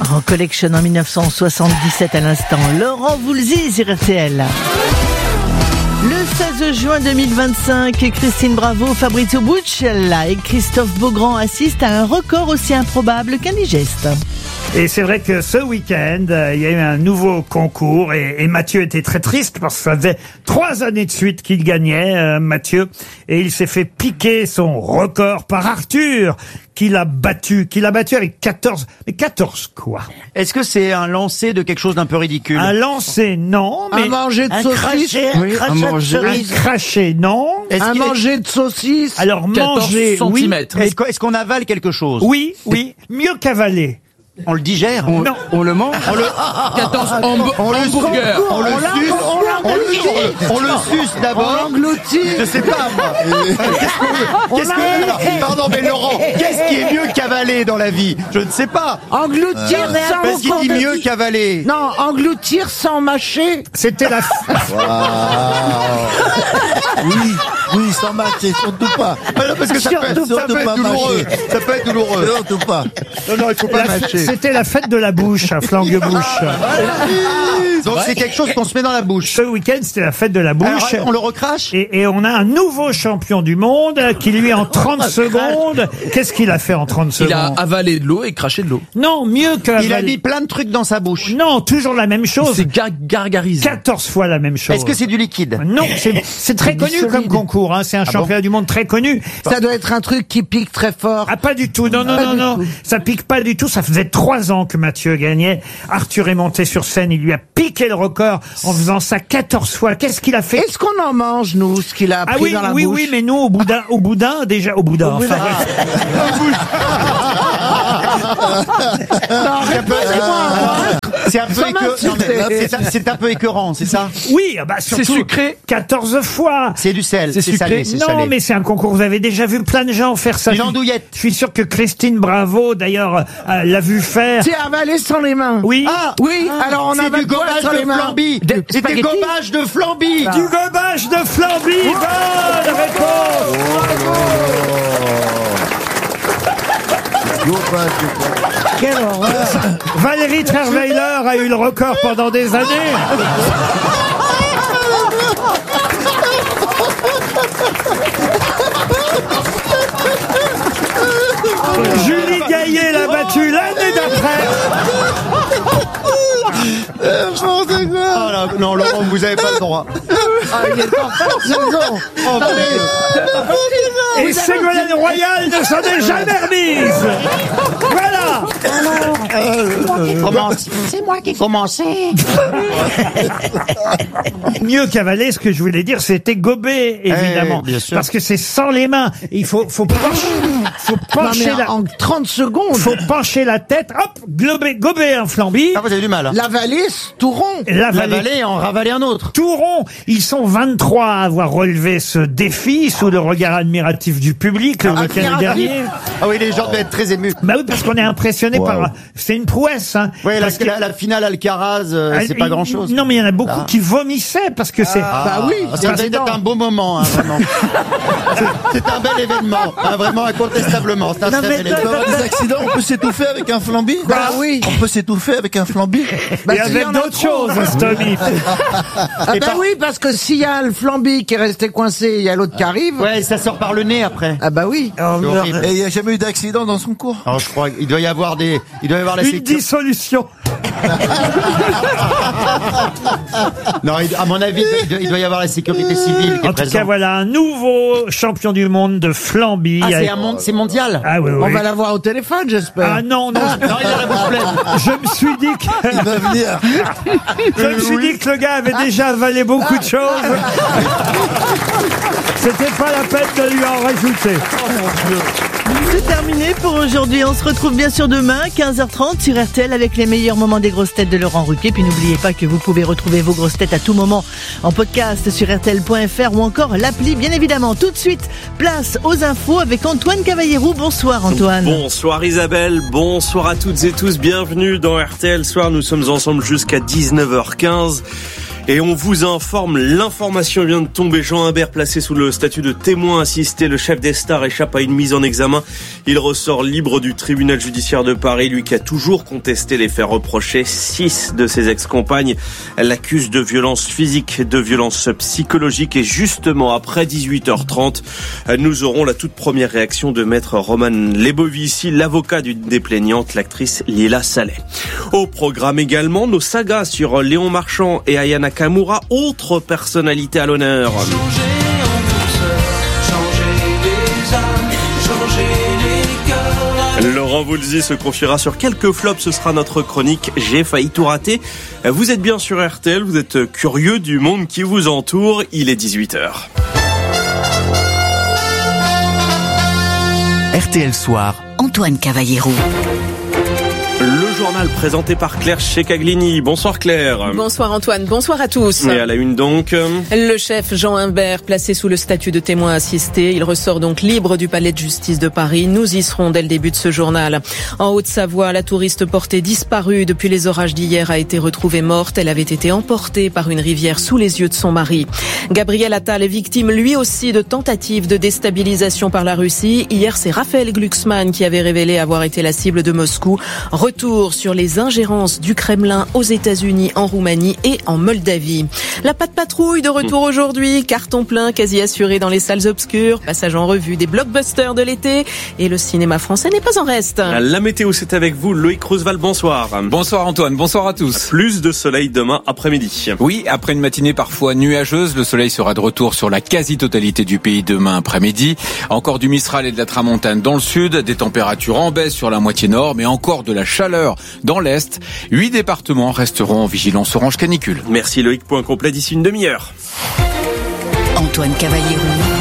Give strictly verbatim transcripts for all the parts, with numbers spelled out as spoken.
Rock Collection en dix-neuf cent soixante-dix-sept à l'instant. Laurent Voulzy sur R T L. Le seize juin deux mille vingt-cinq, Christine Bravo, Fabrizio Buccella et Christophe Beaugrand assistent à un record aussi improbable qu'indigeste. Et c'est vrai que ce week-end, euh, il y a eu un nouveau concours et, et Mathieu était très triste parce que ça faisait trois années de suite qu'il gagnait, euh, Mathieu, et il s'est fait piquer son record par Arthur, qui l'a battu, qui l'a battu avec quatorze, mais quatorze quoi? Est-ce que c'est un lancer de quelque chose d'un peu ridicule? Un lancer, non, mais... Un manger de Un saucisse. crachet, un Oui, crachet un de manger. cerise. Un craché, non. Est-ce Un qu'il est- manger de saucisse. Alors manger, oui, Est-ce qu'on est-ce qu'on avale quelque chose? oui, oui, mieux qu'avaler. On le digère? Non. On le mange. On le, quatorze hamb- on le hamburgers. suce, on le On suce, l'en- on le suce, on le suce On d'abord. l'engloutit. Je sais pas, moi. Qu'est-ce qu'on- qu'est-ce que, alors, pardon, mais Laurent, qu'est-ce qui est mieux qu'avaler dans la vie? Je ne sais pas. Engloutir sans... Parce qu'il dit mieux qu'avaler. Non, engloutir sans mâcher. C'était la... Oui, oui, sans mâcher, surtout pas. Ah non, parce que ça peut, Surtout ça peut pas être douloureux. mâcher. Ça peut être douloureux. Surtout pas. Non, non, il faut pas la- mâcher. C'était la fête de la bouche, à Flangue-Bouche. Donc c'est quelque chose qu'on se met dans la bouche. Ce week-end, c'était la fête de la bouche. Alors, on le recrache? Et, et on a un nouveau champion du monde qui, lui, en trente secondes, qu'est-ce qu'il a fait en trente Il a secondes? avalé de l'eau et craché de l'eau. Non, mieux que... Il a avaler. mis plein de trucs dans sa bouche. Non, toujours la même chose. C'est gar gargarisé. quatorze fois la même chose. Est-ce que c'est du liquide? Non, c'est c'est très du connu solide. comme concours. Hein. C'est un championnat du monde très connu. Ça doit être un truc qui pique très fort. Ah, pas du tout. Non, non, Pas non, du non. tout. Ça pique pas du tout. Ça faisait trois ans que Mathieu gagnait. Arthur est monté sur scène. Il lui a piqué le record en faisant ça quatorze fois. Qu'est-ce qu'il a fait? Est-ce qu'on en mange, nous, ce qu'il a Ah pris oui, dans la oui, bouche? oui, mais nous, au boudin, au boudin, déjà, au boudin. Au enfin, boudin. Non, répondez-moi. C'est un peu Ça m'a écœurant. insulté. Non, mais c'est- C'est un peu écœurant, c'est ça? oui, ah bah, surtout. sucré. quatorze fois. C'est du sel. C'est C'est salé. sucré. C'est Non, salé. mais c'est un concours. Vous avez déjà vu plein de gens faire ça. Une Je- andouillette. Je suis sûr que Christine Bravo, d'ailleurs, euh, l'a vu faire. C'est avalé sans les mains. Oui. Ah, Oui, alors on c'est avale du quoi gobage sans les de mains? flambi. De- C'est des spaghetti. gobages de flambi. Du gobage de flambi. Bonne réponse. Quelle horreur. Valérie Trierweiler a eu le record pendant des années. Julie Gaillet l'a battu l'année d'après. Oh là, non, Laurent, vous avez pas le droit. Ah, il est en fin de saison. Oh, mon Dieu. Et Ségolène Royal ne s'en est jamais remise. Voilà. Comment? C'est moi qui ai commencé. Mieux qu'avaler, ce que je voulais dire, c'était gober, évidemment. Eh, bien sûr. Parce que c'est sans les mains. Il faut, faut pencher, faut Non, pencher mais la, en trente secondes, faut pencher la tête, hop, glober, gober un flambi, Ah, vous avez du mal. Hein. l'avaler, tout rond. l'avaler. L'avaler et en ravaler un autre. Tout rond. Ils sont vingt-trois à avoir relevé ce défi sous le regard admiratif du public le week-end admiratif. dernier. Ah oui, les gens doivent être très émus. Bah oui, parce qu'on est impressionné par... C'est une prouesse, hein. Oui, la, Parce que- la, la finale Alcaraz, euh, c'est Ah, pas il- grand-chose. Non, mais il y en a beaucoup qui vomissaient parce que c'est... Bah oui, Ah, c'est ça devait être un beau moment, hein, vraiment. C'est- C'est un bel événement, hein, vraiment incontestablement. C'est un Non, très mais bel Il peut y événement. avoir des accidents, on peut s'étouffer avec un flambi? Bah oui. On peut s'étouffer avec un flambi? Bah, Et s'il y avec en a d'autres trop. choses, Stomy. Ah bah oui, parce que s'il y a le flambi qui est resté coincé, il y a l'autre qui arrive. Ouais, ça sort par le nez après. Ah bah oui. C'est horrible. Et il n'y a jamais eu d'accident dans son cours? Alors, je crois qu'il doit y avoir des, il doit y avoir la Une sécurité. dissolution. Non, il- à mon avis, il doit, il doit y avoir la sécurité civile qui est En tout présente. cas, voilà un nouveau champion du monde de flambi. Ah, c'est Avec- un monde, c'est mondial. Ah oui, oui. On va l'avoir au téléphone, j'espère. Ah non, non. Non, il a la bouche pleine. Je me suis dit que, Il va venir. je me suis dit que le gars avait déjà avalé beaucoup de choses. C'était pas la peine de lui en rajouter. C'est terminé pour aujourd'hui. On se retrouve bien sûr demain, quinze heures trente sur R T L avec les meilleurs moments des grosses têtes de Laurent Ruquier. Puis n'oubliez pas que vous pouvez retrouver vos grosses têtes à tout moment en podcast sur R T L point F R ou encore l'appli, bien évidemment. Tout de suite, place aux infos avec Antoine Cavallero. Bonsoir Antoine. Bonsoir Isabelle, bonsoir à toutes et tous, bienvenue dans R T L Soir, nous sommes ensemble jusqu'à dix-neuf heures quinze. Et on vous informe, l'information vient de tomber. Jean Imbert, placé sous le statut de témoin assisté, le chef des stars échappe à une mise en examen. Il ressort libre du tribunal judiciaire de Paris, lui qui a toujours contesté les faits reprochés. Six de ses ex-compagnes l'accusent de violence physique, de violence psychologique. Et justement, après dix-huit heures trente, nous aurons la toute première réaction de maître Roman Lebovici, l'avocat d'une des plaignantes, l'actrice Lila Saleh. Au programme également, nos sagas sur Léon Marchand et Aya Nakamura, autre personnalité à l'honneur. Laurent Voulzy se confiera sur quelques flops, ce sera notre chronique « J'ai failli tout rater ». Vous êtes bien sur R T L, vous êtes curieux du monde qui vous entoure, il est dix-huit heures. R T L Soir, Antoine Cavallero. Le journal présenté par Claire Checaglini. Bonsoir Claire. Bonsoir Antoine, bonsoir à tous. Et à la une donc. Le chef Jean Imbert, placé sous le statut de témoin assisté. Il ressort donc libre du palais de justice de Paris. Nous y serons dès le début de ce journal. En Haute-Savoie, la touriste portée disparue depuis les orages d'hier a été retrouvée morte. Elle avait été emportée par une rivière sous les yeux de son mari. Gabriel Attal est victime lui aussi de tentatives de déstabilisation par la Russie. Hier, c'est Raphaël Glucksmann qui avait révélé avoir été la cible de Moscou. Retour sur les ingérences du Kremlin aux États-Unis, en Roumanie et en Moldavie. La patte patrouille de retour aujourd'hui, carton plein quasi assuré dans les salles obscures, passage en revue des blockbusters de l'été et le cinéma français n'est pas en reste. La météo, c'est avec vous, Loïc Roosevelt, bonsoir. Bonsoir Antoine, bonsoir à tous. Plus de soleil demain après-midi. Oui, après une matinée parfois nuageuse, le soleil sera de retour sur la quasi-totalité du pays demain après-midi. Encore du Mistral et de la Tramontane dans le sud, des températures en baisse sur la moitié nord, mais encore de la chaleur dans l'Est. Huit départements resteront en vigilance orange canicule. Merci Loïc, point complet d'ici une demi-heure. Antoine Cavallero.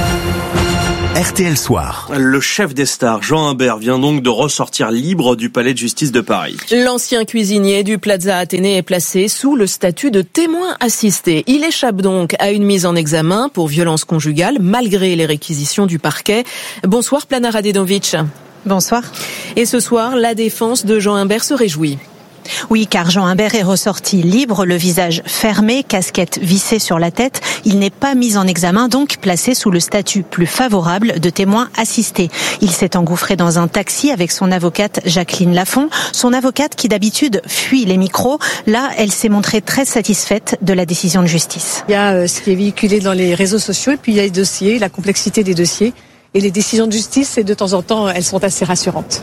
R T L Soir. Le chef des stars, Jean Imbert, vient donc de ressortir libre du palais de justice de Paris. L'ancien cuisinier du Plaza Athénée est placé sous le statut de témoin assisté. Il échappe donc à une mise en examen pour violence conjugale, malgré les réquisitions du parquet. Bonsoir Plana Radenovic. Bonsoir. Et ce soir, la défense de Jean Imbert se réjouit. Oui, car Jean Imbert est ressorti libre, le visage fermé, casquette vissée sur la tête. Il n'est pas mis en examen, donc placé sous le statut plus favorable de témoin assisté. Il s'est engouffré dans un taxi avec son avocate Jacqueline Lafont. Son avocate qui d'habitude fuit les micros. Là, elle s'est montrée très satisfaite de la décision de justice. Il y a euh, ce qui est véhiculé dans les réseaux sociaux et puis il y a les dossiers, la complexité des dossiers. Et les décisions de justice, et de temps en temps, elles sont assez rassurantes.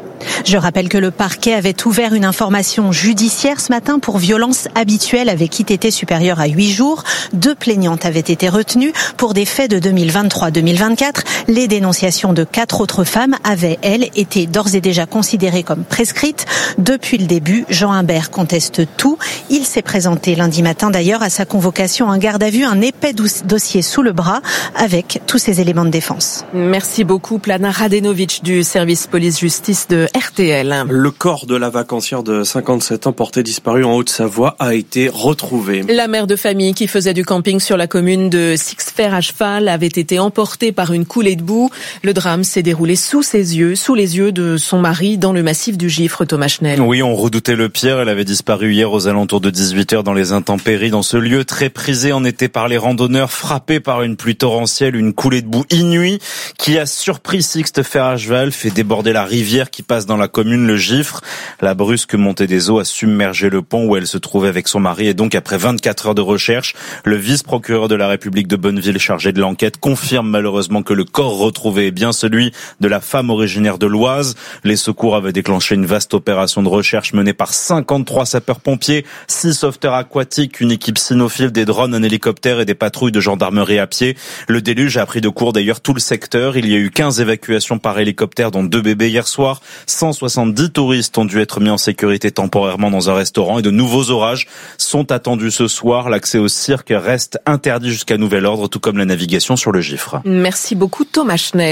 Je rappelle que le parquet avait ouvert une information judiciaire ce matin pour violence habituelle avec I T T supérieur à huit jours. Deux plaignantes avaient été retenues pour des faits de deux mille vingt-trois deux mille vingt-quatre. Les dénonciations de quatre autres femmes avaient, elles, été d'ores et déjà considérées comme prescrites. Depuis le début, Jean Imbert conteste tout. Il s'est présenté lundi matin d'ailleurs à sa convocation en garde à vue, un épais dossier sous le bras avec tous ses éléments de défense. Merci beaucoup Plana Radenovic du service police-justice de R T L. Le corps de la vacancière de cinquante-sept ans portée disparue en Haute-Savoie a été retrouvé. La mère de famille qui faisait du camping sur la commune de Sixfer à cheval avait été emportée par une coulée de boue. Le drame s'est déroulé sous ses yeux, sous les yeux de son mari dans le massif du Gifre, Thomas Schnell. Oui, on redoutait le pire. Elle avait disparu hier aux alentours de dix-huit heures dans les intempéries. Dans ce lieu très prisé en été par les randonneurs, frappé par une pluie torrentielle, une coulée de boue inouïe qui a surpris Sixte Fer à cheval, fait déborder la rivière qui passe dans la commune, le Gifre. La brusque montée des eaux a submergé le pont où elle se trouvait avec son mari et donc après vingt-quatre heures de recherche, le vice-procureur de la République de Bonneville chargé de l'enquête confirme malheureusement que le corps retrouvé est bien celui de la femme originaire de l'Oise. Les secours avaient déclenché une vaste opération de recherche menée par cinquante-trois sapeurs-pompiers, six sauveteurs aquatiques, une équipe cynophile, des drones, un hélicoptère et des patrouilles de gendarmerie à pied. Le déluge a pris de court d'ailleurs tout le secteur. Il y a eu quinze évacuations par hélicoptère dont deux bébés hier soir. cent soixante-dix touristes ont dû être mis en sécurité temporairement dans un restaurant et de nouveaux orages sont attendus ce soir. L'accès au cirque reste interdit jusqu'à nouvel ordre, tout comme la navigation sur le Gifre. Merci beaucoup Thomas Schnell.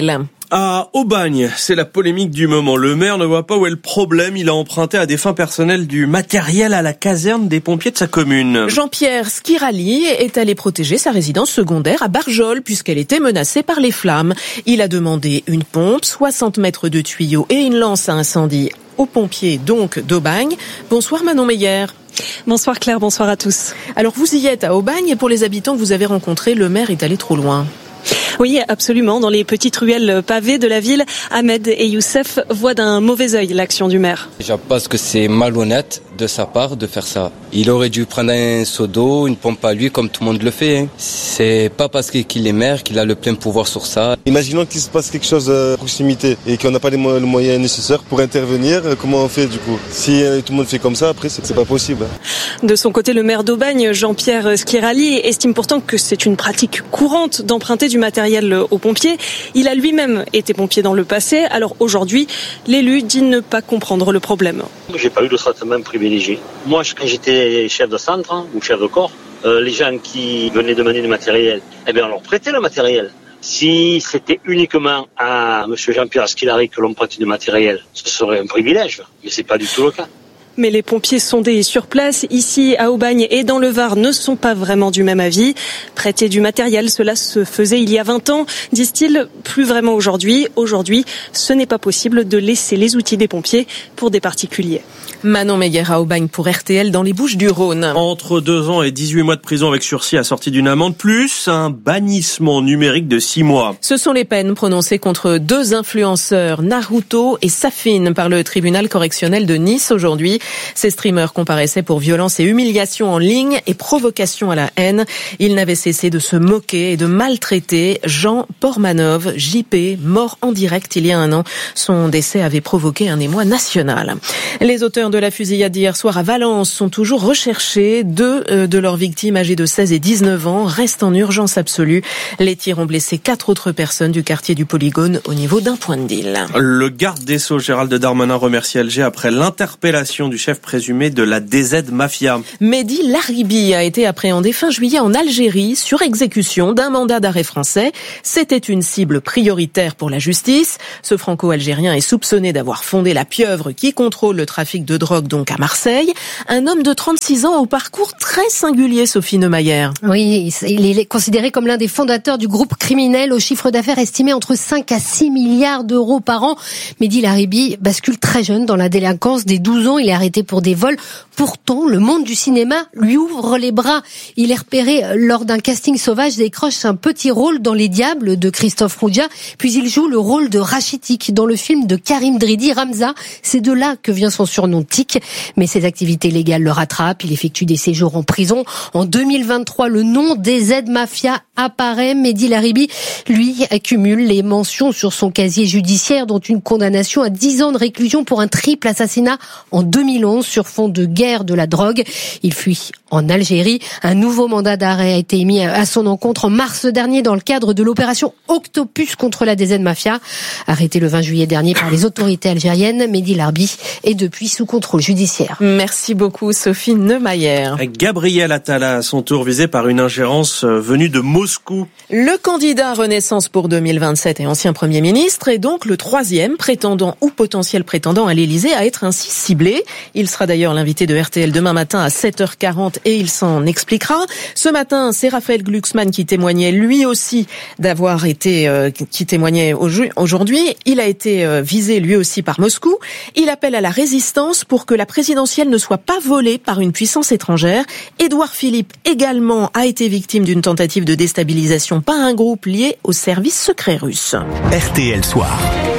À Aubagne, c'est la polémique du moment. Le maire ne voit pas où est le problème. Il a emprunté à des fins personnelles du matériel à la caserne des pompiers de sa commune. Jean-Pierre Schirali est allé protéger sa résidence secondaire à Barjol puisqu'elle était menacée par les flammes. Il a demandé une pompe, soixante mètres de tuyaux et une lance à incendie aux pompiers donc d'Aubagne. Bonsoir Manon Meyer. Bonsoir Claire, bonsoir à tous. Alors vous y êtes à Aubagne et pour les habitants que vous avez rencontrés, le maire est allé trop loin. Oui, absolument. Dans les petites ruelles pavées de la ville, Ahmed et Youssef voient d'un mauvais œil l'action du maire. Je pense que c'est malhonnête de sa part de faire ça. Il aurait dû prendre un seau d'eau, une pompe à lui, comme tout le monde le fait. C'est pas parce qu'il est maire qu'il a le plein pouvoir sur ça. Imaginons qu'il se passe quelque chose à proximité et qu'on n'a pas les moyens nécessaires pour intervenir. Comment on fait du coup? Si tout le monde fait comme ça, après c'est pas possible. De son côté, le maire d'Aubagne, Jean-Pierre Schirali, estime pourtant que c'est une pratique courante d'emprunter du matériel aux pompiers. Il a lui-même été pompier dans le passé. Alors aujourd'hui, l'élu dit ne pas comprendre le problème. J'ai pas eu de traitement privilégié. Moi, quand j'étais chef de centre hein, ou chef de corps, euh, les gens qui venaient demander du matériel, eh bien, on leur prêtait le matériel. Si c'était uniquement à M. Jean-Pierre Schirali que l'on prêtait du matériel, ce serait un privilège. Mais c'est pas du tout le cas. Mais les pompiers sondés sur place, ici à Aubagne et dans le Var, ne sont pas vraiment du même avis. Prêter du matériel, cela se faisait il y a vingt ans, disent-ils, plus vraiment aujourd'hui. Aujourd'hui, ce n'est pas possible de laisser les outils des pompiers pour des particuliers. Manon Meyer à Aubagne pour R T L dans les Bouches-du-Rhône. Entre deux ans et dix-huit mois de prison avec sursis assorti d'une amende, plus un bannissement numérique de six mois. Ce sont les peines prononcées contre deux influenceurs, Naruto et Safin, par le tribunal correctionnel de Nice aujourd'hui. Ces streamers comparaissaient pour violence et humiliation en ligne et provocation à la haine. Ils n'avaient cessé de se moquer et de maltraiter Jean Pormanov, J P, mort en direct il y a un an. Son décès avait provoqué un émoi national. Les auteurs de la fusillade d'hier soir à Valence sont toujours recherchés. Deux de leurs victimes âgées de seize et dix-neuf ans restent en urgence absolue. Les tirs ont blessé quatre autres personnes du quartier du Polygone au niveau d'un point de deal. Le garde des Sceaux Gérald Darmanin remercie Alger après l'interpellation du chef présumé de la D Z Mafia. Mehdi Laribi a été appréhendé fin juillet en Algérie sur exécution d'un mandat d'arrêt français. C'était une cible prioritaire pour la justice. Ce franco-algérien est soupçonné d'avoir fondé la pieuvre qui contrôle le trafic de drogue donc à Marseille. Un homme de trente-six ans au parcours très singulier, Sophie Neumayer. Oui, il est considéré comme l'un des fondateurs du groupe criminel au chiffre d'affaires estimé entre cinq à six milliards d'euros par an. Mehdi Laribi bascule très jeune dans la délinquance. Dès douze ans, il est arrêté pour des vols. Pourtant, le monde du cinéma lui ouvre les bras. Il est repéré lors d'un casting sauvage, décroche un petit rôle dans Les Diables de Christophe Roudia, puis il joue le rôle de Rachitik dans le film de Karim Dridi, Ramza. C'est de là que vient son surnom Tic, mais ses activités légales le rattrapent. Il effectue des séjours en prison. En deux mille vingt-trois, le nom des Z Mafia apparaît. Mehdi Laribi, lui, accumule les mentions sur son casier judiciaire, dont une condamnation à dix ans de réclusion pour un triple assassinat en deux mille onze sur fond de guerre de la drogue. Il fuit en Algérie. Un nouveau mandat d'arrêt a été émis à son encontre en mars dernier dans le cadre de l'opération Octopus contre la D Z Mafia. Arrêté le vingt juillet dernier par les autorités algériennes, Mehdi Laribi est depuis sous contrôle judiciaire. Merci beaucoup Sophie Neumayer. Gabriel Attal à son tour visé par une ingérence venue de Moscou. Le candidat Renaissance pour deux mille vingt-sept et ancien Premier ministre est donc le troisième prétendant ou potentiel prétendant à l'Élysée à être ainsi ciblé. Il sera d'ailleurs l'invité de R T L demain matin à sept heures quarante et il s'en expliquera. Ce matin, c'est Raphaël Glucksmann qui témoignait lui aussi d'avoir été, euh, qui témoignait aujourd'hui. Il a été euh, visé lui aussi par Moscou. Il appelle à la résistance pour que la présidentielle ne soit pas volée par une puissance étrangère. Édouard Philippe également a été victime d'une tentative de déstabilisation par un groupe lié au service secret russe. R T L Soir.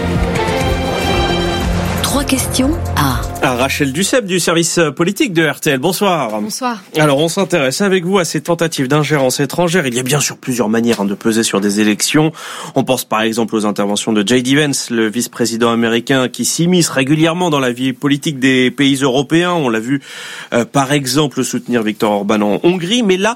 Trois questions à... à Rachel Duceppe du service politique de R T L. Bonsoir. Bonsoir. Alors, on s'intéresse avec vous à ces tentatives d'ingérence étrangère. Il y a bien sûr plusieurs manières hein, de peser sur des élections. On pense par exemple aux interventions de J D Vance, le vice-président américain qui s'immisce régulièrement dans la vie politique des pays européens. On l'a vu euh, par exemple soutenir Viktor Orban en Hongrie. Mais là,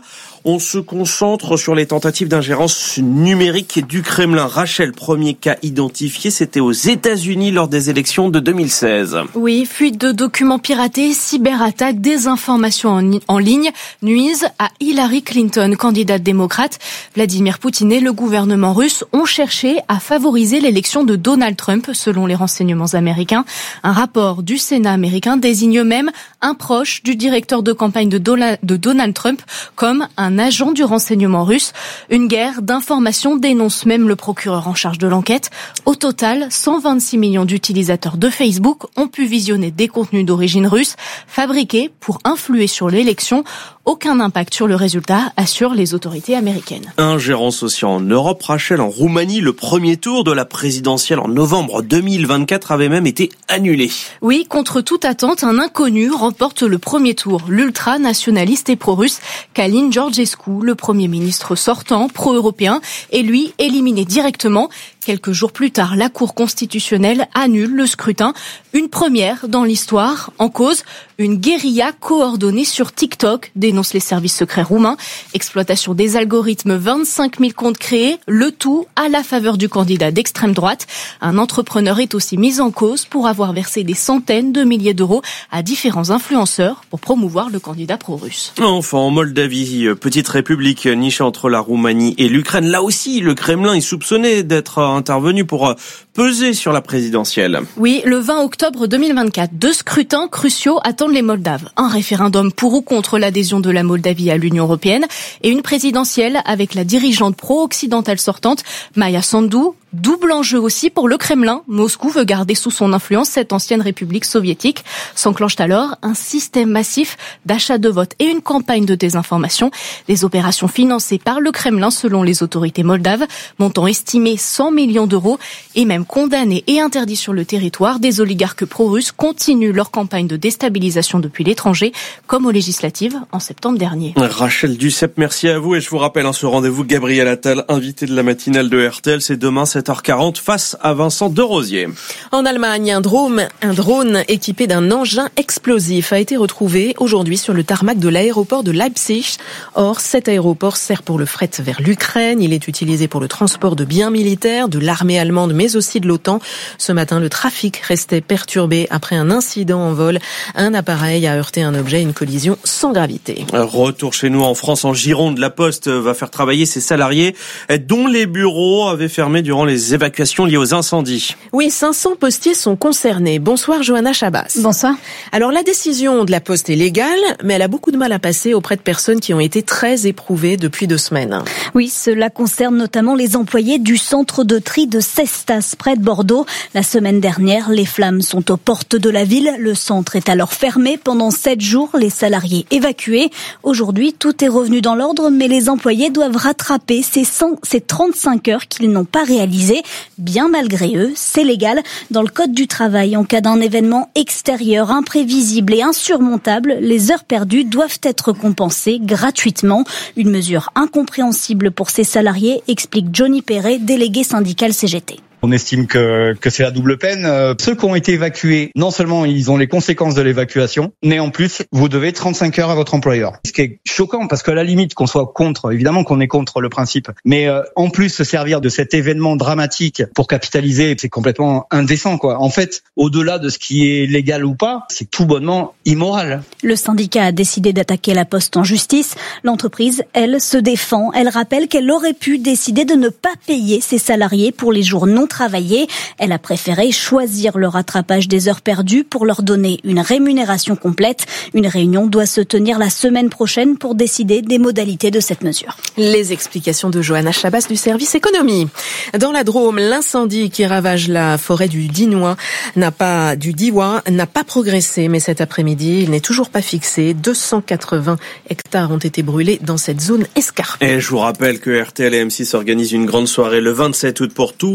On se concentre sur les tentatives d'ingérence numérique du Kremlin. Rachel, premier cas identifié, c'était aux États-Unis lors des élections de deux mille seize. Oui, fuite de documents piratés, cyberattaques, désinformation en, en ligne nuisent à Hillary Clinton, candidate démocrate. Vladimir Poutine et le gouvernement russe ont cherché à favoriser l'élection de Donald Trump, selon les renseignements américains. Un rapport du Sénat américain désigne même un proche du directeur de campagne de, Dola, de Donald Trump comme un agent du renseignement russe. Une guerre d'information dénonce même le procureur en charge de l'enquête. Au total, cent vingt-six millions d'utilisateurs de Facebook ont pu visionner des contenus d'origine russe fabriqués pour influer sur l'élection. Aucun impact sur le résultat, assurent les autorités américaines. Ingérence aussi en Europe. Rachel, en Roumanie, le premier tour de la présidentielle en novembre deux mille vingt-quatre avait même été annulé. Oui, contre toute attente, un inconnu remporte le premier tour. L'ultra-nationaliste et pro-russe Călin Georgescu, le premier ministre sortant, pro-européen, est lui éliminé directement. Quelques jours plus tard, la Cour constitutionnelle annule le scrutin. Une première dans l'histoire. En cause, une guérilla coordonnée sur TikTok, dénoncent les services secrets roumains. Exploitation des algorithmes, vingt-cinq mille comptes créés, le tout à la faveur du candidat d'extrême droite. Un entrepreneur est aussi mis en cause pour avoir versé des centaines de milliers d'euros à différents influenceurs pour promouvoir le candidat pro-russe. Enfin, en Moldavie, petite république nichée entre la Roumanie et l'Ukraine. Là aussi, le Kremlin est soupçonné d'être intervenu pour peser sur la présidentielle. Oui, le vingt octobre deux mille vingt-quatre, deux scrutins cruciaux attendent les Moldaves. Un référendum pour ou contre l'adhésion de la Moldavie à l'Union européenne et une présidentielle avec la dirigeante pro-occidentale sortante, Maia Sandu. Double enjeu aussi pour le Kremlin. Moscou veut garder sous son influence cette ancienne république soviétique. S'enclenche alors un système massif d'achat de vote et une campagne de désinformation. Des opérations financées par le Kremlin selon les autorités moldaves, montant estimé cent millions d'euros et même condamnés et interdits sur le territoire. Des oligarques pro-russes continuent leur campagne de déstabilisation depuis l'étranger, comme aux législatives en septembre dernier. Rachel Duceppe, merci à vous et je vous rappelle hein, ce rendez-vous Gabriel Attal, invité de la matinale de R T L, c'est demain sept heures quarante face à Vincent Derosier. En Allemagne, un drone, un drone équipé d'un engin explosif a été retrouvé aujourd'hui sur le tarmac de l'aéroport de Leipzig. Or, cet aéroport sert pour le fret vers l'Ukraine. Il est utilisé pour le transport de biens militaires, de l'armée allemande, mais aussi de l'OTAN. Ce matin, le trafic restait perturbé après un incident en vol. Un appareil a heurté un objet, une collision sans gravité. Retour chez nous en France, en Gironde, la Poste va faire travailler ses salariés dont les bureaux avaient fermé durant les évacuations liées aux incendies. Oui, cinq cents postiers sont concernés. Bonsoir Johanna Chabas. Bonsoir. Alors la décision de la Poste est légale, mais elle a beaucoup de mal à passer auprès de personnes qui ont été très éprouvées depuis deux semaines. Oui, cela concerne notamment les employés du centre de tri de Cestas, près de Bordeaux. La semaine dernière, les flammes sont aux portes de la ville. Le centre est alors fermé pendant sept jours. Les salariés évacués. Aujourd'hui, tout est revenu dans l'ordre, mais les employés doivent rattraper ces, cent, ces trente-cinq heures qu'ils n'ont pas réalisées. Bien malgré eux, c'est légal. Dans le Code du travail, en cas d'un événement extérieur, imprévisible et insurmontable, les heures perdues doivent être compensées gratuitement. Une mesure incompréhensible pour ces salariés, explique Johnny Perret, délégué syndical C G T. On estime que, que c'est la double peine. Euh, ceux qui ont été évacués, non seulement ils ont les conséquences de l'évacuation, mais en plus, vous devez trente-cinq heures à votre employeur. Ce qui est choquant, parce qu'à la limite, qu'on soit contre, évidemment qu'on est contre le principe, mais euh, en plus se servir de cet événement dramatique pour capitaliser, c'est complètement indécent, quoi. En fait, au-delà de ce qui est légal ou pas, c'est tout bonnement immoral. Le syndicat a décidé d'attaquer la Poste en justice. L'entreprise, elle, se défend. Elle rappelle qu'elle aurait pu décider de ne pas payer ses salariés pour les jours non travailler. Elle a préféré choisir le rattrapage des heures perdues pour leur donner une rémunération complète. Une réunion doit se tenir la semaine prochaine pour décider des modalités de cette mesure. Les explications de Johanna Chabas du service économie. Dans la Drôme, l'incendie qui ravage la forêt du Dinois n'a pas, du Diois n'a pas progressé, mais cet après-midi, il n'est toujours pas fixé. deux cent quatre-vingts hectares ont été brûlés dans cette zone escarpée. Et je vous rappelle que R T L et M six organisent une grande soirée le vingt-sept août pour tous les signés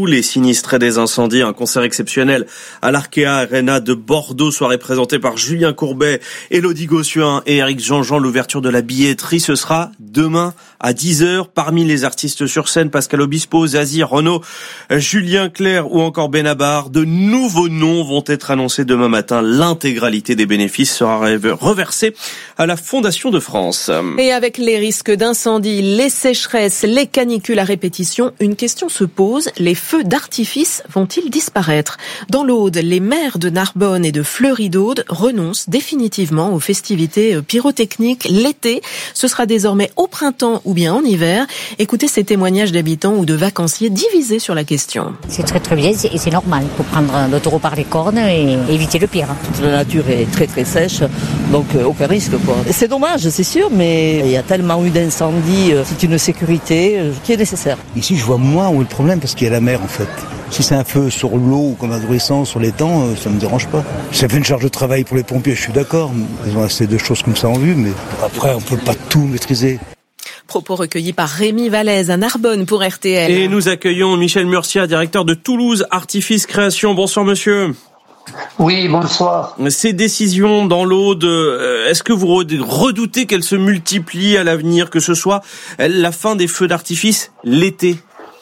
sinistrés des incendies. Un concert exceptionnel à l'Arkea Arena de Bordeaux, soirée présentée par Julien Courbet, Élodie Gossuin et Éric Jean-Jean. L'ouverture de la billetterie, ce sera demain à dix heures. Parmi les artistes sur scène, Pascal Obispo, Zazie, Renaud, Julien Clerc ou encore Benabar. De nouveaux noms vont être annoncés demain matin. L'intégralité des bénéfices sera reversée à la Fondation de France. Et avec les risques d'incendie, les sécheresses, les canicules à répétition, une question se pose. Les feux d'artifice vont-ils disparaître? Dans l'Aude, les maires de Narbonne et de Fleury-d'Aude renoncent définitivement aux festivités pyrotechniques l'été. Ce sera désormais au printemps ou bien en hiver. Écoutez ces témoignages d'habitants ou de vacanciers divisés sur la question. C'est très très bien et c'est normal. Il faut prendre le taureau par les cornes et éviter le pire. Toute la nature est très très sèche, donc euh, aucun risque quoi. Et c'est dommage, c'est sûr, mais il y a tellement eu d'incendies, euh, c'est une sécurité euh, qui est nécessaire. Ici je vois moins où est le problème parce qu'il y a la mer en fait. Si c'est un feu sur l'eau ou comme adolescent sur l'étang, euh, ça me dérange pas. Ça fait une charge de travail pour les pompiers, je suis d'accord. Ils ont assez de choses comme ça en vue, mais après on peut pas tout maîtriser. Propos recueillis par Rémi Vallès à Narbonne pour R T L. Et nous accueillons Michel Murcia, directeur de Toulouse Artifice Création. Bonsoir monsieur. Oui, bonsoir. Ces décisions dans l'Aude, est-ce que vous redoutez qu'elles se multiplient à l'avenir, que ce soit la fin des feux d'artifice l'été?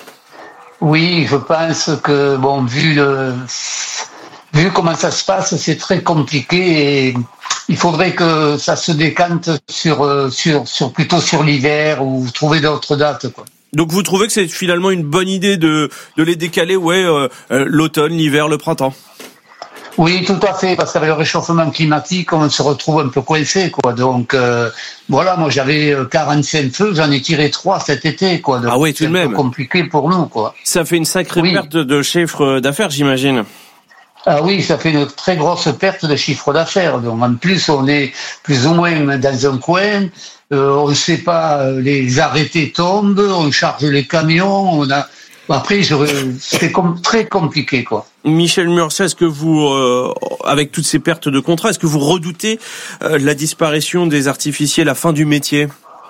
Oui, je pense que, bon, vu le, vu comment ça se passe, c'est très compliqué et il faudrait que ça se décante sur, sur, sur plutôt sur l'hiver ou trouver d'autres dates, quoi. Donc vous trouvez que c'est finalement une bonne idée de, de les décaler, ouais, euh, l'automne, l'hiver, le printemps? Oui, tout à fait, parce qu'avec le réchauffement climatique, on se retrouve un peu coincé, quoi. Donc euh, voilà, moi j'avais quarante-cinq feux, j'en ai tiré trois cet été, quoi. Donc, ah oui, tout de même. C'est un peu compliqué pour nous, quoi. Ça fait une sacrée oui. perte de chiffre d'affaires, j'imagine. Ah oui, ça fait une très grosse perte de chiffre d'affaires. Donc en plus, on est plus ou moins dans un coin. Euh, on ne sait pas, les arrêtés tombent, on charge les camions, on a. Après, c'est comme très compliqué, quoi. Michel Murcia, est-ce que vous, euh, avec toutes ces pertes de contrats, est-ce que vous redoutez euh, la disparition des artificiers, la fin du métier?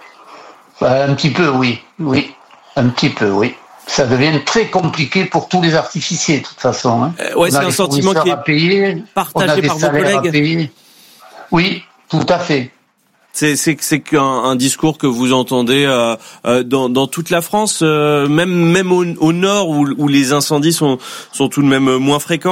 Bah, un petit peu, oui, oui, un petit peu, oui. Ça devient très compliqué pour tous les artificiers, de toute façon. Hein. Euh, ouais, c'est un sentiment qui est payer, partagé par vos collègues. Oui, tout à fait. C'est c'est c'est qu'un un discours que vous entendez euh, euh, dans dans toute la France, euh, même même au, au nord où où les incendies sont sont tout de même moins fréquents.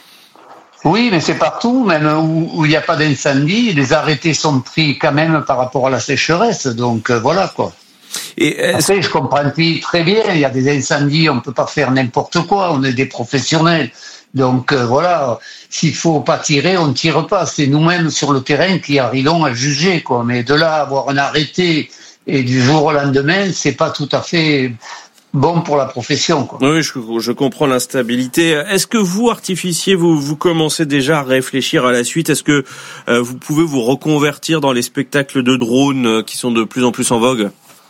Oui, mais c'est partout, même où où il n'y a pas d'incendie, les arrêtés sont pris quand même par rapport à la sécheresse, donc euh, voilà quoi. Et après, je comprends très bien, il y a des incendies, on peut pas faire n'importe quoi, on est des professionnels. Donc euh, voilà, s'il faut pas tirer, on ne tire pas. C'est nous-mêmes sur le terrain qui arrivons à juger, quoi. Mais de là à avoir un arrêté et du jour au lendemain, c'est pas tout à fait bon pour la profession, quoi. Oui, je, je comprends l'instabilité. Est-ce que vous, artificier, vous vous commencez déjà à réfléchir à la suite? Est-ce que euh, vous pouvez vous reconvertir dans les spectacles de drones euh, qui sont de plus en plus en vogue?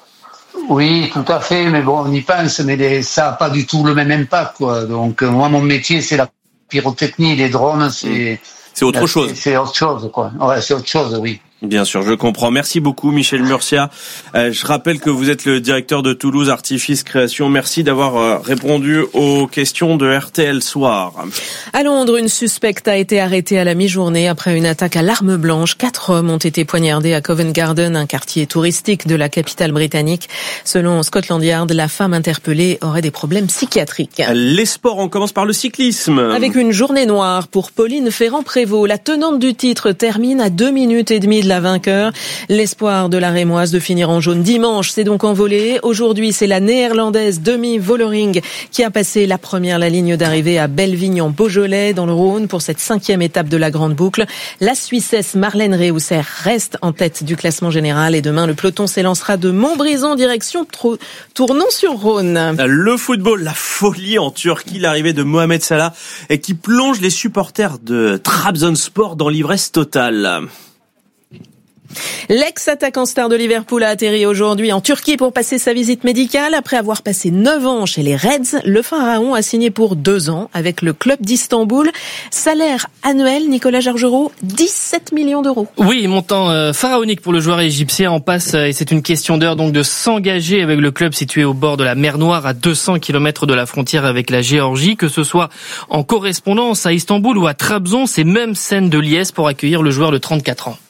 Oui, tout à fait, mais bon, on y pense, mais les, ça n'a pas du tout le même impact, quoi. Donc, euh, moi, mon métier, c'est la pyrotechnie, les drones, c'est... C'est autre chose. C'est, c'est autre chose, quoi. Ouais, c'est autre chose, oui. Bien sûr, je comprends. Merci beaucoup, Michel Murcia. Euh, je rappelle que vous êtes le directeur de Toulouse Artifice Création. Merci d'avoir euh, répondu aux questions de R T L Soir. À Londres, une suspecte a été arrêtée à la mi-journée après une attaque à l'arme blanche. Quatre hommes ont été poignardés à Covent Garden, un quartier touristique de la capitale britannique. Selon Scotland Yard, la femme interpellée aurait des problèmes psychiatriques. Les sports, on commence par le cyclisme. Avec une journée noire pour Pauline Ferrand-Prévot. La tenante du titre termine à deux minutes et demie de la vainqueur. L'espoir de la Rémoise de finir en jaune dimanche s'est donc envolé. Aujourd'hui, c'est la néerlandaise Demi Vollering qui a passé la première la ligne d'arrivée à Bellevignan-Beaujolais dans le Rhône pour cette cinquième étape de la grande boucle. La Suissesse Marlène Reusser reste en tête du classement général et demain le peloton s'élancera de Montbrison direction Tournon-sur-Rhône. Le football, la folie en Turquie, l'arrivée de Mohamed Salah et qui plonge les supporters de Trabzonspor dans l'ivresse totale. L'ex-attaquant star de Liverpool a atterri aujourd'hui en Turquie pour passer sa visite médicale. Après avoir passé neuf ans chez les Reds, le pharaon a signé pour deux ans avec le club d'Istanbul. Salaire annuel, Nicolas Georgerot, dix-sept millions d'euros. Oui, montant euh, pharaonique pour le joueur égyptien en passe, euh, et c'est une question d'heure donc de s'engager avec le club situé au bord de la mer Noire à deux cents kilomètres de la frontière avec la Géorgie, que ce soit en correspondance à Istanbul ou à Trabzon, ces mêmes scènes de liesse pour accueillir le joueur de trente-quatre ans.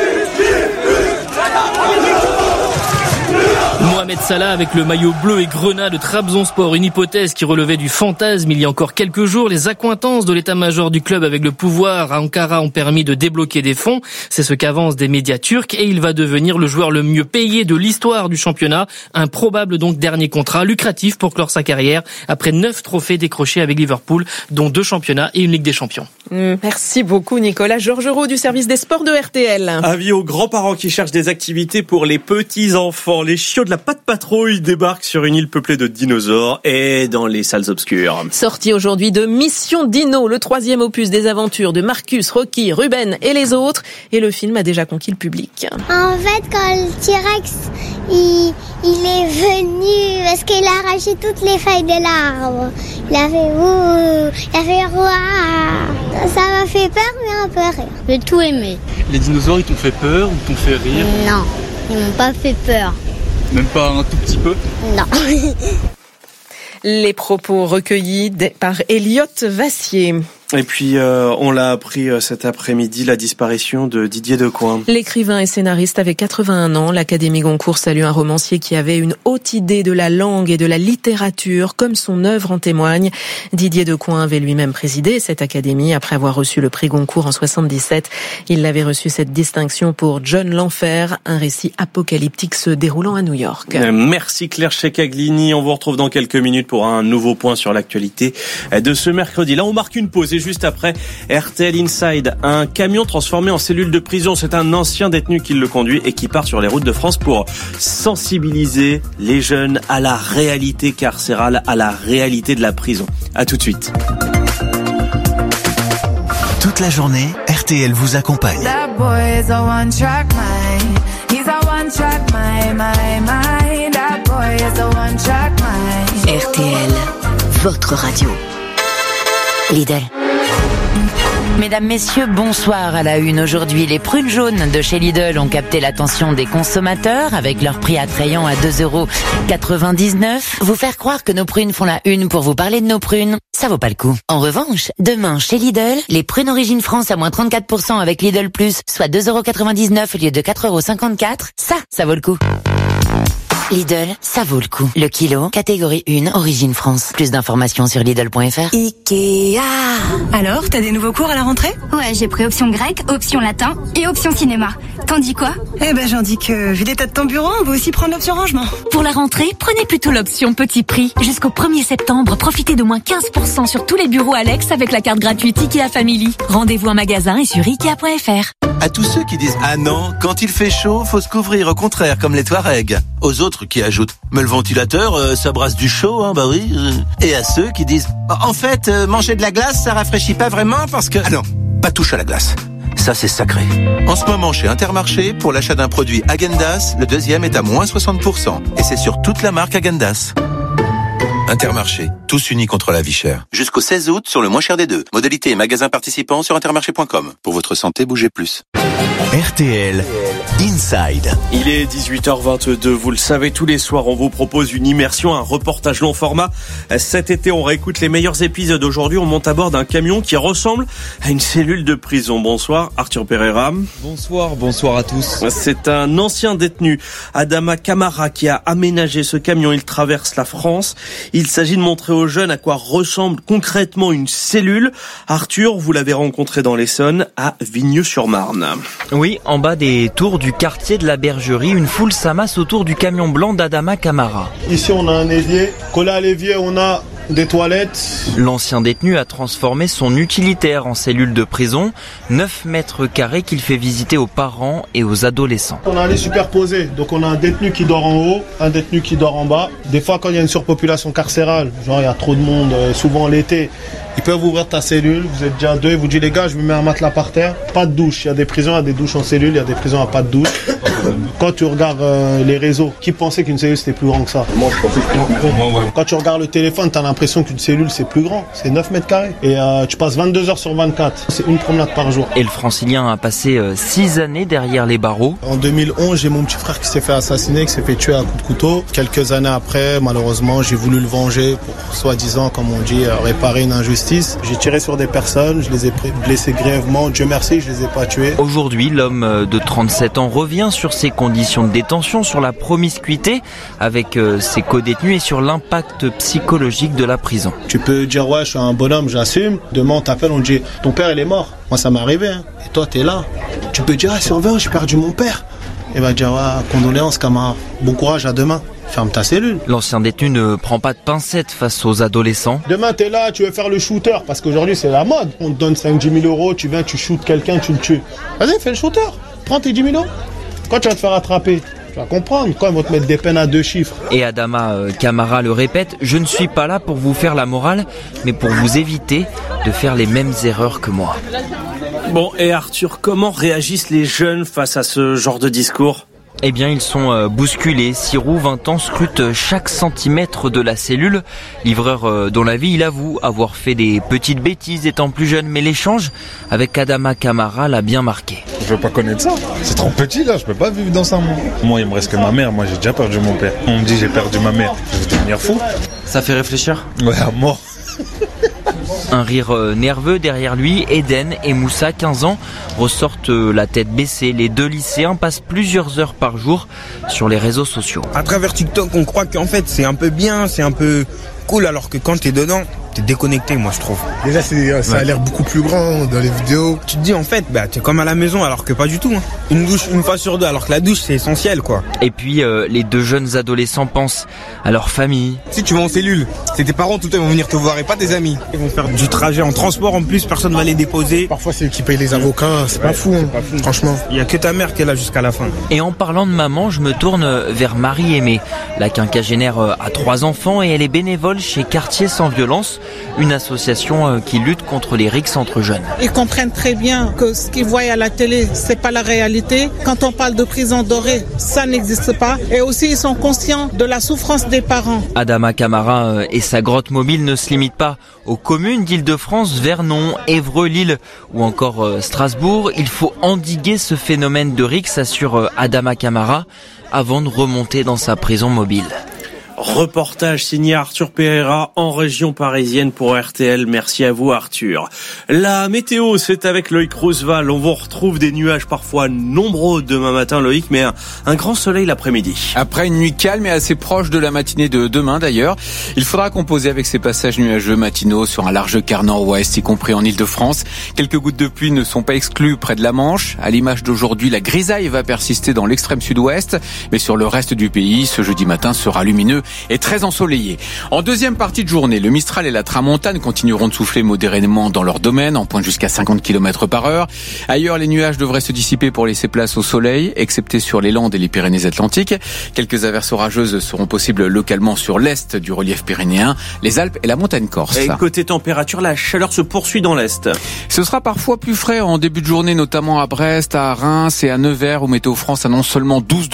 Mohamed Salah avec le maillot bleu et grenat de Trabzonspor, une hypothèse qui relevait du fantasme il y a encore quelques jours. Les accointances de l'état-major du club avec le pouvoir à Ankara ont permis de débloquer des fonds. C'est ce qu'avancent des médias turcs et il va devenir le joueur le mieux payé de l'histoire du championnat. Un probable donc dernier contrat lucratif pour clore sa carrière après neuf trophées décrochés avec Liverpool, dont deux championnats et une Ligue des Champions. Merci beaucoup Nicolas Georgerot du service des sports de R T L. Avis aux grands-parents qui cherchent des activités pour les petits-enfants. Les chiots de la patte patrouille débarquent sur une île peuplée de dinosaures et dans les salles obscures. Sortie aujourd'hui de Mission Dino, le troisième opus des aventures de Marcus, Rocky, Ruben et les autres. Et le film a déjà conquis le public. En fait, quand le T-Rex, il, il est venu parce qu'il a arraché toutes les feuilles de l'arbre. Il a fait ouh, il a fait ouah. Ça m'a fait peur, mais un peu rire. J'ai tout aimé. Les dinosaures, ils t'ont fait peur ou t'ont fait rire? Non, ils m'ont pas fait peur. Même pas un tout petit peu? Non. Les propos recueillis par Elliot Vassier. Et puis, euh, on l'a appris euh, cet après-midi, la disparition de Didier Decoing. L'écrivain et scénariste avait quatre-vingt-un ans. L'Académie Goncourt salue un romancier qui avait une haute idée de la langue et de la littérature, comme son œuvre en témoigne. Didier Decoing avait lui-même présidé cette académie après avoir reçu le prix Goncourt en soixante-dix-sept. Il avait reçu cette distinction pour John l'Enfer, un récit apocalyptique se déroulant à New York. Merci Claire Checaglini. On vous retrouve dans quelques minutes pour un nouveau point sur l'actualité de ce mercredi. Là, on marque une pause. Et juste après, R T L Inside, un camion transformé en cellule de prison. C'est un ancien détenu qui le conduit et qui part sur les routes de France pour sensibiliser les jeunes à la réalité carcérale, à la réalité de la prison. À tout de suite. Toute la journée, R T L vous accompagne. R T L, votre radio. Lidl. Mesdames, messieurs, bonsoir à la une. Aujourd'hui, les prunes jaunes de chez Lidl ont capté l'attention des consommateurs avec leur prix attrayant à deux euros quatre-vingt-dix-neuf. Vous faire croire que nos prunes font la une pour vous parler de nos prunes, ça vaut pas le coup. En revanche, demain, chez Lidl, les prunes Origine France à moins trente-quatre pour cent avec Lidl Plus, soit deux euros quatre-vingt-dix-neuf au lieu de quatre euros cinquante-quatre, ça, ça vaut le coup. Lidl, ça vaut le coup. Le kilo, catégorie un, Origine France. Plus d'informations sur Lidl point F R. Ikea. Alors, t'as des nouveaux cours à la rentrée? Ouais, j'ai pris option grec, option latin et option cinéma. T'en dis quoi? Eh ben, j'en dis que, vu l'état de ton bureau, on va aussi prendre l'option rangement. Pour la rentrée, prenez plutôt l'option petit prix. Jusqu'au premier septembre, profitez de moins quinze pour cent sur tous les bureaux Alex avec la carte gratuite Ikea Family. Rendez-vous en magasin et sur Ikea point F R. À tous ceux qui disent « Ah non, quand il fait chaud, faut se couvrir, au contraire, comme les Touaregs ». Aux autres qui ajoutent « Mais le ventilateur, euh, ça brasse du chaud, hein, bah oui. » Et à ceux qui disent « En fait, euh, manger de la glace, ça rafraîchit pas vraiment parce que... » Ah non, pas touche à la glace. Ça, c'est sacré. En ce moment, chez Intermarché, pour l'achat d'un produit Häagen-Dazs, le deuxième est à moins soixante pour cent. Et c'est sur toute la marque Häagen-Dazs. Intermarché, tous unis contre la vie chère. Jusqu'au seize août, sur le moins cher des deux. Modalité et magasins participants sur intermarché point com. Pour votre santé, bougez plus. R T L Inside. Il est dix-huit heures vingt-deux, vous le savez, tous les soirs on vous propose une immersion, un reportage long format. Cet été on réécoute les meilleurs épisodes. Aujourd'hui on monte à bord d'un camion qui ressemble à une cellule de prison. Bonsoir Arthur Pereira. Bonsoir, bonsoir à tous. C'est un ancien détenu, Adama Camara, qui a aménagé ce camion. Il traverse la France. Il s'agit de montrer aux jeunes à quoi ressemble concrètement une cellule. Arthur, vous l'avez rencontré dans l'Essonne, à Vigneux-sur-Marne. Oui, en bas des tours du quartier de la Bergerie, une foule s'amasse autour du camion blanc d'Adama Camara. Ici on a un évier, collé à l'évier on a des toilettes. L'ancien détenu a transformé son utilitaire en cellule de prison, neuf mètres carrés qu'il fait visiter aux parents et aux adolescents. On a les superposés, donc on a un détenu qui dort en haut, un détenu qui dort en bas. Des fois quand il y a une surpopulation carcérale, genre il y a trop de monde, souvent l'été, Ils peuvent ouvrir ta cellule, vous êtes déjà deux, ils vous disent les gars, je me mets un matelas par terre, pas de douche. Il y a des prisons, il y a des douches en cellule, il y a des prisons à pas de douche. Quand tu regardes euh, les réseaux, qui pensait qu'une cellule c'était plus grand que ça? Moi je pensais que c'était plus grand. Quand tu regardes le téléphone, tu as l'impression qu'une cellule c'est plus grand, c'est neuf mètres carrés. Et euh, tu passes vingt-deux heures sur vingt-quatre, c'est une promenade par jour. Et le francilien a passé six années derrière les barreaux. En deux mille onze, j'ai mon petit frère qui s'est fait assassiner, qui s'est fait tuer à coups de couteau. Quelques années après, malheureusement, j'ai voulu le venger pour, soi-disant, comme on dit, réparer une injustice. J'ai tiré sur des personnes, je les ai blessés grièvement. Dieu merci, je les ai pas tués. Aujourd'hui, l'homme de trente-sept ans revient sur ses conditions de détention, sur la promiscuité avec ses co-détenus et sur l'impact psychologique de la prison. Tu peux dire, ouais, je suis un bonhomme, j'assume. Demain, on t'appelle, on te dit, ton père, il est mort. Moi, ça m'est arrivé, hein. Et toi, t'es là. Tu peux dire, ah, surveillant, j'ai perdu mon père. Et va dire, ouais, condoléances, camarade. Bon courage, à demain. Ferme ta cellule. L'ancien détenu ne prend pas de pincettes face aux adolescents. Demain, t'es là, tu veux faire le shooter, parce qu'aujourd'hui, c'est la mode. On te donne cinq à dix mille euros, tu viens, tu shootes quelqu'un, tu le tues. Vas-y, fais le shooter. Prends tes dix mille euros. Quand tu vas te faire attraper, tu vas comprendre. Quand ils vont te mettre des peines à deux chiffres. Et Adama euh, Camara le répète, je ne suis pas là pour vous faire la morale, mais pour vous éviter de faire les mêmes erreurs que moi. Bon, et Arthur, comment réagissent les jeunes face à ce genre de discours ? Eh bien, ils sont euh, bousculés. Sirou, vingt ans, scrute chaque centimètre de la cellule. Livreur euh, dont la vie, il avoue avoir fait des petites bêtises étant plus jeune, mais l'échange avec Adama Camara l'a bien marqué. Je veux pas connaître ça. C'est trop petit là, je peux pas vivre dans ça moi. Moi, il me reste que ma mère. Moi, j'ai déjà perdu mon père. On me dit j'ai perdu ma mère. Je vais devenir fou. Ça fait réfléchir ? Ouais, à mort. Un rire nerveux derrière lui, Eden et Moussa, quinze ans, ressortent la tête baissée. Les deux lycéens passent plusieurs heures par jour sur les réseaux sociaux. À travers TikTok, on croit qu'en fait c'est un peu bien, c'est un peu cool, alors que quand t'es dedans, t'es déconnecté, moi je trouve. Déjà c'est, ça a l'air beaucoup plus grand dans les vidéos. Tu te dis en fait, bah t'es comme à la maison, alors que pas du tout. Hein. Une douche une fois sur deux, alors que la douche c'est essentiel quoi. Et puis euh, les deux jeunes adolescents pensent à leur famille. Si tu vas en cellule, c'est tes parents tout le temps, ils vont venir te voir et pas tes amis. Ils vont faire du trajet en transport en plus, personne va les déposer. Parfois c'est eux qui payent les avocats, c'est, ouais, pas, fou, hein. pas fou, franchement. Il y a que ta mère qui est là jusqu'à la fin. Et en parlant de maman, je me tourne vers Marie Aimée. La quinquagénaire a trois enfants et elle est bénévole chez Quartier sans violence, une association qui lutte contre les rixes entre jeunes. Ils comprennent très bien que ce qu'ils voient à la télé, c'est pas la réalité. Quand on parle de prison dorée, ça n'existe pas. Et aussi, ils sont conscients de la souffrance des parents. Adama Camara et sa grotte mobile ne se limitent pas aux communes d'Île-de-France, Vernon, Évreux, Lille ou encore Strasbourg. Il faut endiguer ce phénomène de rixes, assure Adama Camara, avant de remonter dans sa prison mobile. Reportage signé Arthur Pereira en région parisienne pour R T L. Merci à vous Arthur. La météo, c'est avec Loïc Roosevelt. On vous retrouve des nuages parfois nombreux demain matin, Loïc, mais un, un grand soleil l'après-midi. Après une nuit calme et assez proche de la matinée de demain d'ailleurs, il faudra composer avec ces passages nuageux matinaux sur un large quart nord-ouest, y compris en Île-de-France. Quelques gouttes de pluie ne sont pas exclues près de la Manche. À l'image d'aujourd'hui, la grisaille va persister dans l'extrême sud-ouest, mais sur le reste du pays, ce jeudi matin sera lumineux et très ensoleillé. En deuxième partie de journée, le Mistral et la Tramontane continueront de souffler modérément dans leur domaine, en pointe jusqu'à cinquante kilomètres par heure. Ailleurs, les nuages devraient se dissiper pour laisser place au soleil, excepté sur les Landes et les Pyrénées-Atlantiques. Quelques averses orageuses seront possibles localement sur l'est du relief pyrénéen, les Alpes et la montagne corse. Et côté température, la chaleur se poursuit dans l'est. Ce sera parfois plus frais en début de journée, notamment à Brest, à Reims et à Nevers, où Météo France annonce seulement douze